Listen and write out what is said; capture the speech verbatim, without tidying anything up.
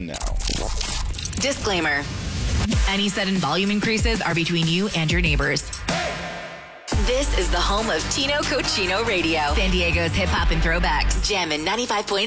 now. Disclaimer. Any sudden volume increases are between you and your neighbors. This is the home of Tino Cochino Radio. San Diego's hip-hop and throwbacks. Jammin' ninety-five point